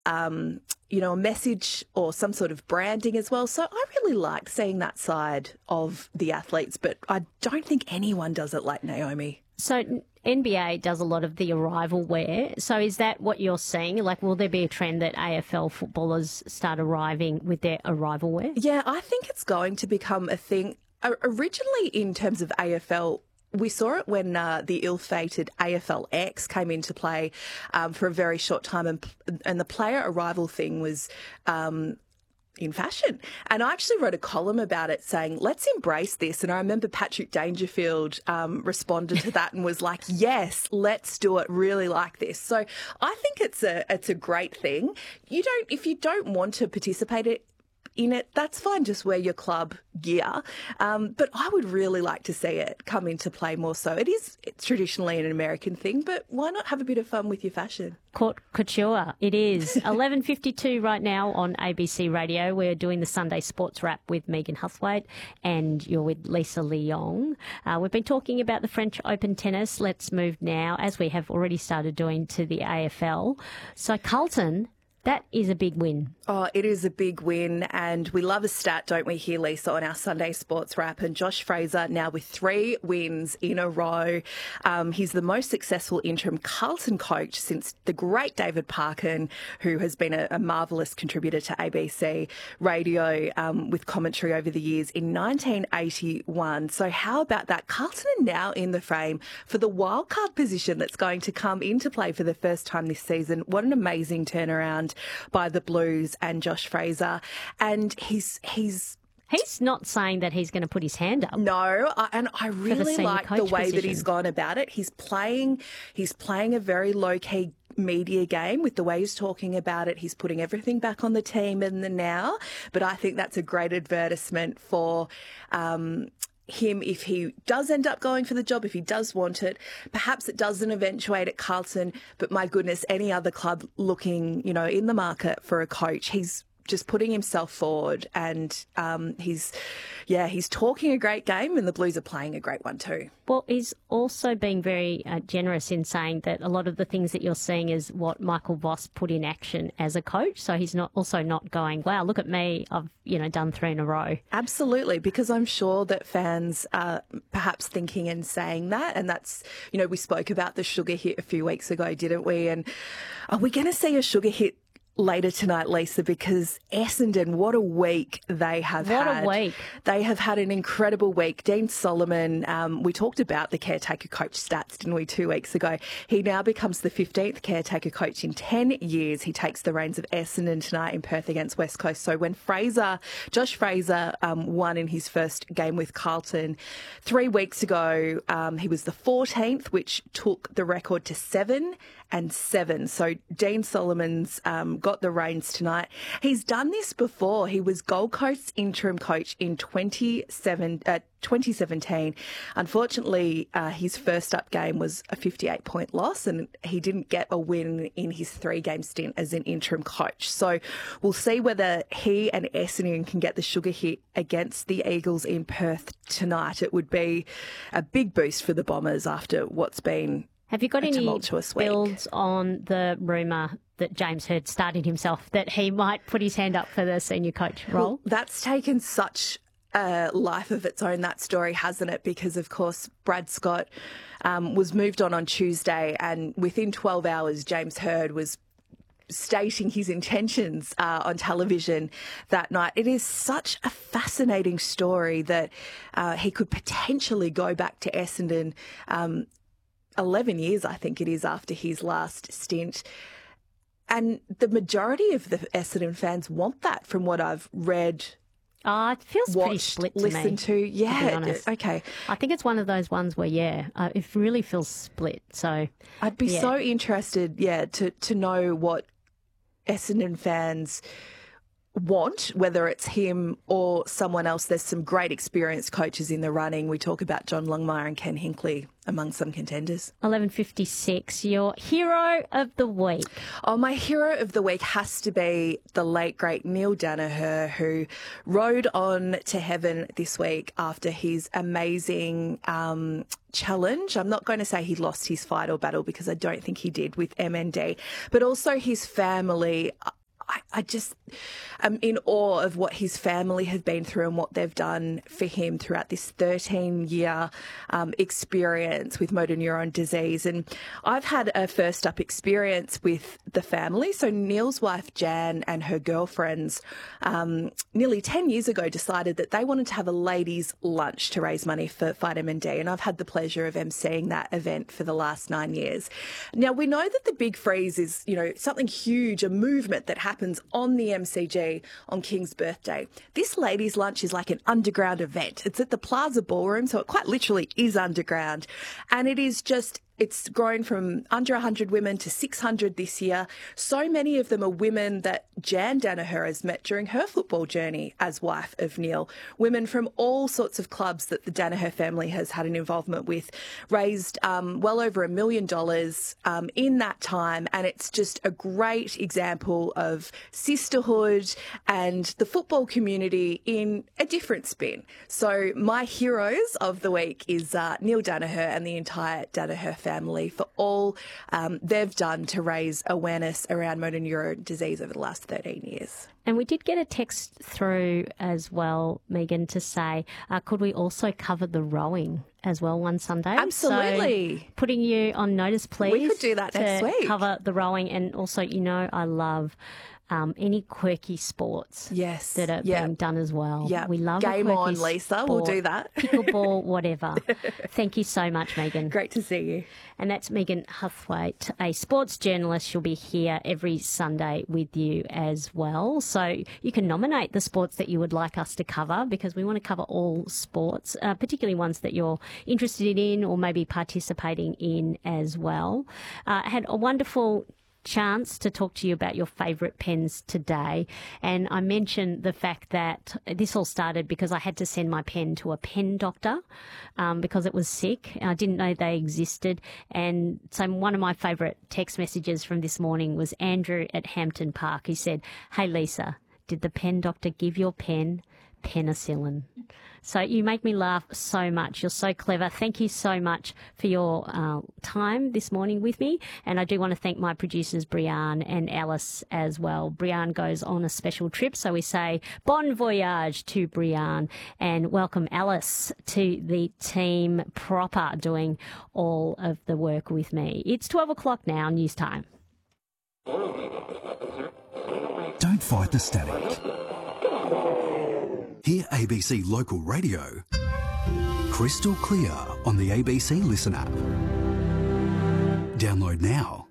a message or some sort of branding as well. So I really liked seeing that side of the athletes, but I don't think anyone does it like Naomi. So NBA does a lot of the arrival wear. So is that what you're seeing? Like, will there be a trend that AFL footballers start arriving with their arrival wear? Yeah, I think it's going to become a thing. Originally, in terms of AFL, we saw it when the ill-fated AFL-X came into play for a very short time, and the player arrival thing was in fashion. And I actually wrote a column about it saying, let's embrace this. And I remember Patrick Dangerfield responded to that and was like, yes, let's do it, really like this. So I think it's a great thing. If you don't want to participate in it, that's fine, just wear your club gear. But I would really like to see it come into play more so. It's traditionally an American thing, but why not have a bit of fun with your fashion? Court couture, it is. 11:52 right now on ABC Radio. We're doing the Sunday Sports Wrap with Megan Huthwaite, and you're with Lisa Leong. We've been talking about the French Open tennis. Let's move now, as we have already started doing, to the AFL. So Carlton, that is a big win. Oh, it is a big win, and we love a stat, don't we, here, Lisa, on our Sunday Sports Wrap. And Josh Fraser now with 3 wins in a row. He's the most successful interim Carlton coach since the great David Parkin, who has been a marvellous contributor to ABC radio with commentary over the years, in 1981. So how about that? Carlton are now in the frame for the wildcard position that's going to come into play for the first time this season. What an amazing turnaround by the Blues and Josh Fraser. And he's not saying that he's going to put his hand up. No, and I really like the way that he's gone about it. He's playing a very low-key media game with the way he's talking about it. He's putting everything back on the team in the now. But I think that's a great advertisement for him if he does end up going for the job, if he does want it. Perhaps it doesn't eventuate at Carlton, but my goodness, any other club looking, in the market for a coach, he's just putting himself forward, and he's talking a great game, and the Blues are playing a great one too. Well, he's also being very generous in saying that a lot of the things that you're seeing is what Michael Voss put in action as a coach. So he's not going, wow, look at me, I've done 3 in a row. Absolutely, because I'm sure that fans are perhaps thinking and saying that, and that's, we spoke about the sugar hit a few weeks ago, didn't we? And are we going to see a sugar hit later tonight, Lisa, because Essendon, what a week they have had. What a week. They have had an incredible week. Dean Solomon, we talked about the caretaker coach stats, didn't we, 2 weeks ago? He now becomes the 15th caretaker coach in 10 years. He takes the reins of Essendon tonight in Perth against West Coast. So when Josh Fraser won in his first game with Carlton 3 weeks ago, he was the 14th, which took the record to 7 and 7. So Dean Solomon's got the reins tonight. He's done this before. He was Gold Coast's interim coach in 2017. Unfortunately, his first up game was a 58-point loss, and he didn't get a win in his 3-game stint as an interim coach. So we'll see whether he and Essendon can get the sugar hit against the Eagles in Perth tonight. It would be a big boost for the Bombers after what's been Have you got any tumultuous week. Builds on the rumour that James Hird started himself, that he might put his hand up for the senior coach role? Well, that's taken such a life of its own, that story, hasn't it? Because, of course, Brad Scott was moved on Tuesday, and within 12 hours, James Hird was stating his intentions on television that night. It is such a fascinating story that he could potentially go back to Essendon 11 years, I think it is, after his last stint. And the majority of the Essendon fans want that, from what I've read. It feels pretty split to listened me. to. Yeah, okay. I think it's one of those ones where, it really feels split. So I'd be so interested, to know what Essendon fans want, whether it's him or someone else. There's some great experienced coaches in the running. We talk about John Longmire and Ken Hinkley among some contenders. 11:56, your hero of the week. Oh, my hero of the week has to be the late, great Neil Danaher, who rode on to heaven this week after his amazing challenge. I'm not going to say he lost his fight or battle, because I don't think he did, with MND, but also his family. I just am in awe of what his family have been through and what they've done for him throughout this 13-year experience with motor neuron disease. And I've had a first-up experience with the family. So Neil's wife, Jan, and her girlfriends nearly 10 years ago decided that they wanted to have a ladies' lunch to raise money for Fight MND. And I've had the pleasure of emceeing that event for the last 9 years. Now, we know that the Big Freeze is, something huge, a movement that happens on the MCG on King's birthday. This ladies' lunch is like an underground event. It's at the Plaza Ballroom, so it quite literally is underground. And it's grown from under 100 women to 600 this year. So many of them are women that Jan Danaher has met during her football journey as wife of Neil. Women from all sorts of clubs that the Danaher family has had an involvement with, raised well over $1 million in that time. And it's just a great example of sisterhood and the football community in a different spin. So my heroes of the week is Neil Danaher and the entire Danaher family for all they've done to raise awareness around motor neuron disease over the last 13 years. And we did get a text through as well, Megan, to say, could we also cover the rowing as well one Sunday? Absolutely. So putting you on notice, please. We could do that next week. Cover the rowing. And also, I love any quirky sports that are being done as well. Yeah. We love Game a on, quirky Lisa. sport, We'll do that. Pickleball, whatever. Thank you so much, Megan. Great to see you. And that's Megan Huthwaite, a sports journalist. She'll be here every Sunday with you as well. So you can nominate the sports that you would like us to cover, because we want to cover all sports, particularly ones that you're interested in or maybe participating in as well. I had a wonderful chance to talk to you about your favourite pens today, and I mentioned the fact that this all started because I had to send my pen to a pen doctor because it was sick. I didn't know they existed, and so one of my favourite text messages from this morning was Andrew at Hampton Park. He said, "Hey Lisa, did the pen doctor give your pen penicillin?" So you make me laugh so much. You're so clever. Thank you so much for your time this morning with me. And I do want to thank my producers, Brianne and Alice, as well. Brianne goes on a special trip, so we say bon voyage to Brianne, and welcome Alice to the team proper, doing all of the work with me. It's 12 o'clock now, news time. Don't fight the static. Hear ABC Local Radio crystal clear on the ABC Listen app. Download now.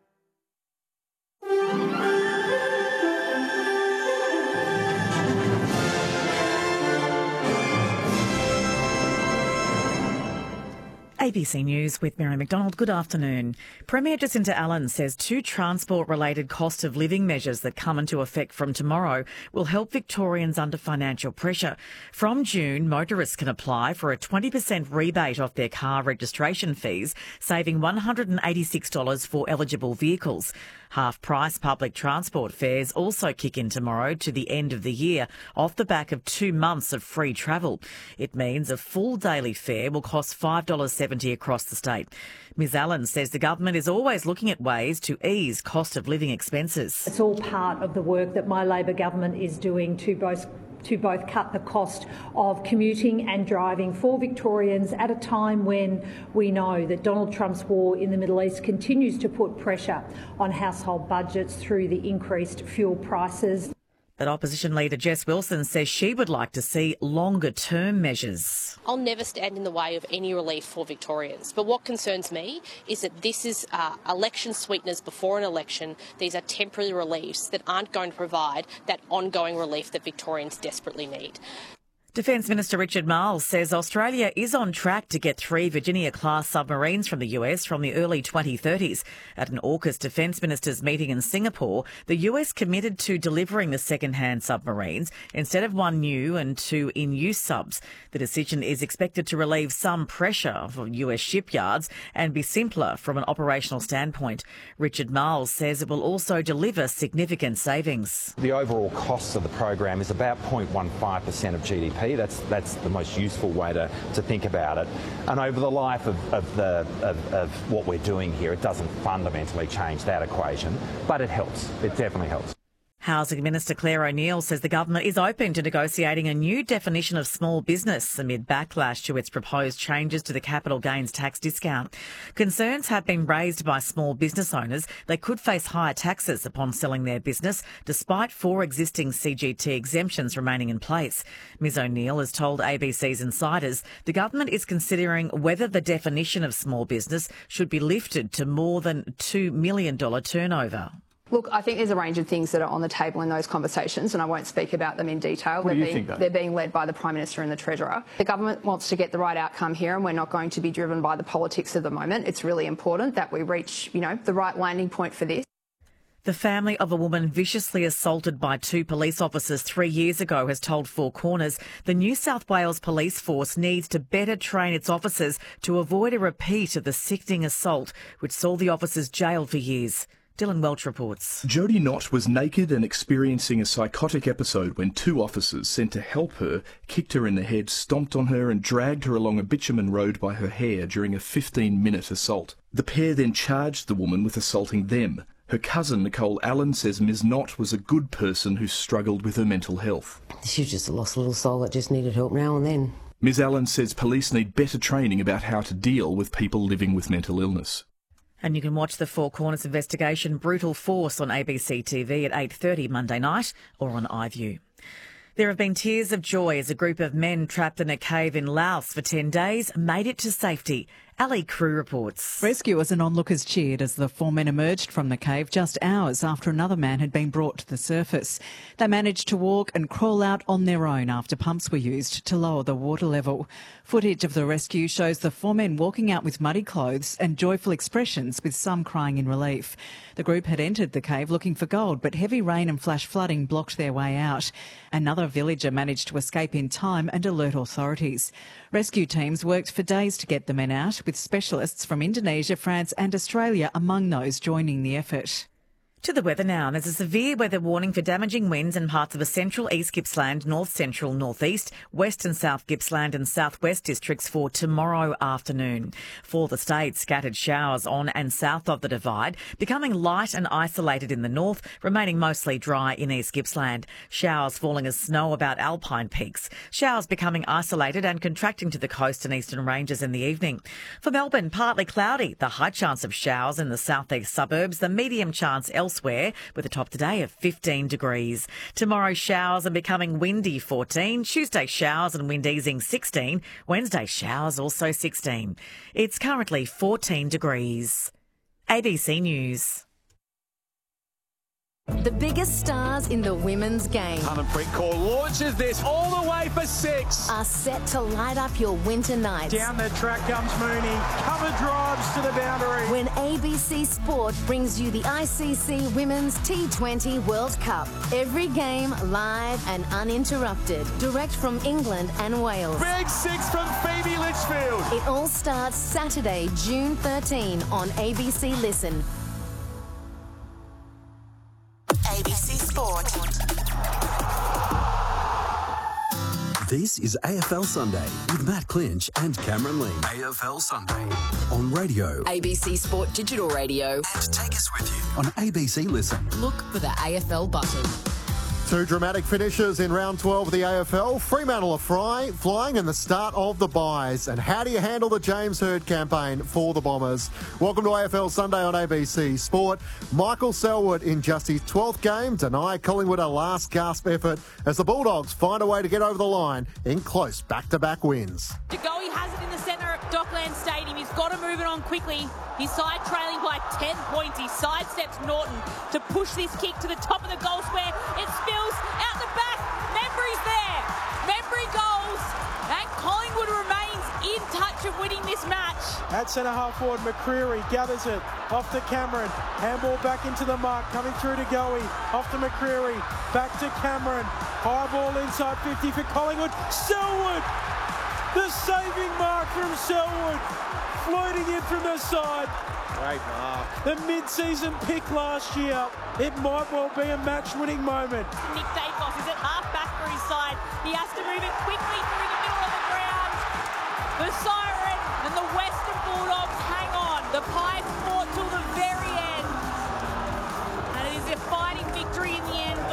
ABC News with Mary McDonald. Good afternoon. Premier Jacinta Allen says 2 transport-related cost of living measures that come into effect from tomorrow will help Victorians under financial pressure. From June, motorists can apply for a 20% rebate off their car registration fees, saving $186 for eligible vehicles. Half-price public transport fares also kick in tomorrow to the end of the year, off the back of 2 months of free travel. It means a full daily fare will cost $5.70 across the state. Ms Allen says the government is always looking at ways to ease cost of living expenses. It's all part of the work that my Labor government is doing to both cut the cost of commuting and driving for Victorians at a time when we know that Donald Trump's war in the Middle East continues to put pressure on household budgets through the increased fuel prices. But opposition leader Jess Wilson says she would like to see longer-term measures. I'll never stand in the way of any relief for Victorians. But what concerns me is that this is election sweeteners before an election. These are temporary reliefs that aren't going to provide that ongoing relief that Victorians desperately need. Defence Minister Richard Marles says Australia is on track to get 3 Virginia-class submarines from the US from the early 2030s. At an AUKUS Defence Ministers meeting in Singapore, the US committed to delivering the second-hand submarines instead of 1 new and 2 in-use subs. The decision is expected to relieve some pressure from US shipyards and be simpler from an operational standpoint. Richard Marles says it will also deliver significant savings. The overall cost of the program is about 0.15% of GDP. That's the most useful way to think about it. And over the life of what we're doing here, it doesn't fundamentally change that equation, but it helps. It definitely helps. Housing Minister Claire O'Neil says the government is open to negotiating a new definition of small business amid backlash to its proposed changes to the capital gains tax discount. Concerns have been raised by small business owners they could face higher taxes upon selling their business, despite 4 existing CGT exemptions remaining in place. Ms O'Neil has told ABC's Insiders the government is considering whether the definition of small business should be lifted to more than $2 million turnover. Look, I think there's a range of things that are on the table in those conversations, and I won't speak about them in detail. They're being led by the Prime Minister and the Treasurer. The government wants to get the right outcome here, and we're not going to be driven by the politics of the moment. It's really important that we reach, the right landing point for this. The family of a woman viciously assaulted by 2 police officers 3 years ago has told Four Corners the New South Wales Police Force needs to better train its officers to avoid a repeat of the sickening assault which saw the officers jailed for years. Dylan Welch reports. Jodie Knott was naked and experiencing a psychotic episode when 2 officers sent to help her kicked her in the head, stomped on her and dragged her along a bitumen road by her hair during a 15-minute assault. The pair then charged the woman with assaulting them. Her cousin, Nicole Allen, says Ms Knott was a good person who struggled with her mental health. She just lost a little soul that just needed help now and then. Ms Allen says police need better training about how to deal with people living with mental illness. And you can watch the Four Corners investigation Brutal Force on ABC TV at 8:30 Monday night or on iView. There have been tears of joy as a group of men trapped in a cave in Laos for 10 days made it to safety. Ali Crew reports. Rescuers and onlookers cheered as the 4 men emerged from the cave just hours after another man had been brought to the surface. They managed to walk and crawl out on their own after pumps were used to lower the water level. Footage of the rescue shows the 4 men walking out with muddy clothes and joyful expressions, with some crying in relief. The group had entered the cave looking for gold, but heavy rain and flash flooding blocked their way out. Another villager managed to escape in time and alert authorities. Rescue teams worked for days to get the men out, with specialists from Indonesia, France and Australia among those joining the effort. To the weather now. There's a severe weather warning for damaging winds in parts of the central East Gippsland, north central, northeast, west and south Gippsland and southwest districts for tomorrow afternoon. For the state, scattered showers on and south of the Divide, becoming light and isolated in the north, remaining mostly dry in East Gippsland. Showers falling as snow about alpine peaks. Showers becoming isolated and contracting to the coast and eastern ranges in the evening. For Melbourne, partly cloudy. The high chance of showers in the southeast suburbs, the medium chance elsewhere, with a top today of 15 degrees. Tomorrow, showers and becoming windy, 14. Tuesday, showers and wind easing, 16. Wednesday, showers, also 16. It's currently 14 degrees. ABC News. The biggest stars in the women's game. Harmanpreet Kaur launches this all the way for 6. Are set to light up your winter nights. Down the track comes Mooney. Cover drives to the boundary. When ABC Sport brings you the ICC Women's T20 World Cup. Every game live and uninterrupted. Direct from England and Wales. Big 6 from Phoebe Litchfield. It all starts Saturday, June 13 on ABC Listen. ABC Sport. This is AFL Sunday with Matt Clinch and Cameron Lee. AFL Sunday on radio. ABC Sport Digital Radio. And take us with you on ABC Listen. Look for the AFL button. 2 dramatic finishes in round 12 of the AFL. Fremantle are flying in the start of the buys. And how do you handle the James Hird campaign for the Bombers? Welcome to AFL Sunday on ABC Sport. Michael Selwood in just his 12th game deny Collingwood a last gasp effort as the Bulldogs find a way to get over the line in close back-to-back wins. De Goey has it in the centre at Dockland Stadium. He's got to move it on quickly. His side trailing by 10 points. He sidesteps Norton to push this kick to the top of the goal square. It spills out the back. Membry's there. Membry goal. goals, and Collingwood remains in touch of winning this match. At centre-half forward, McCreery gathers it off to Cameron. Handball back into the mark, coming through to Goey. Off to McCreery, back to Cameron. High ball inside 50 for Collingwood. Selwood! The saving mark from Selwood. Floating in from the side. Great mark. The mid-season pick last year. It might well be a match-winning moment. Nick Dacos is at half-back for his side. He has to move it quickly through the middle of the ground. The Siren and the Western Bulldogs hang on. The Pies fought till the very end. And it is a fighting victory in the end.